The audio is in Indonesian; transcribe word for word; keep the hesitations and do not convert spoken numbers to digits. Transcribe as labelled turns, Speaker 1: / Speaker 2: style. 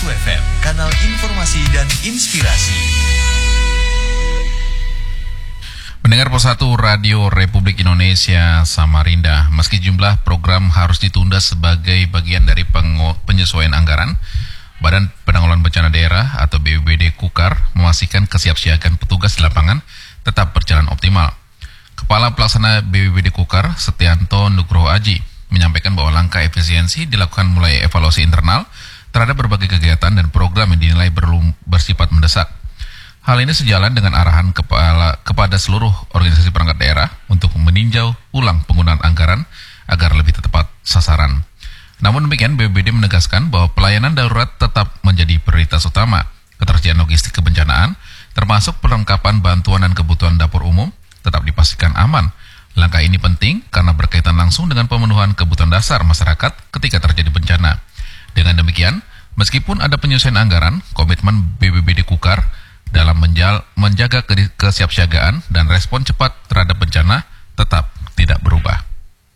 Speaker 1: satu F M, kanal informasi dan inspirasi.
Speaker 2: Mendengar Persatu Radio Republik Indonesia Samarinda, meski jumlah program harus ditunda sebagai bagian dari penyesuaian anggaran, Badan Penanggulangan Bencana Daerah atau B P B D Kukar memastikan kesiapsiagaan petugas di lapangan tetap berjalan optimal. Kepala Pelaksana B P B D Kukar, Setianto Nugroho Aji, menyampaikan bahwa langkah efisiensi dilakukan mulai evaluasi internal terhadap berbagai kegiatan dan program yang dinilai berlum, bersifat mendesak. Hal ini sejalan dengan arahan kepala, kepada seluruh organisasi perangkat daerah untuk meninjau ulang penggunaan anggaran agar lebih tepat sasaran. Namun demikian, B P B D menegaskan bahwa pelayanan darurat tetap menjadi prioritas utama. Ketersediaan logistik kebencanaan, termasuk perlengkapan bantuan dan kebutuhan dapur umum, tetap dipastikan aman. Langkah ini penting karena berkaitan langsung dengan pemenuhan kebutuhan dasar masyarakat ketika terjadi bencana. Dengan demikian, meskipun ada penyusunan anggaran, komitmen B P B D Kukar dalam menjal, menjaga kesiapsiagaan dan respon cepat terhadap bencana tetap tidak berubah.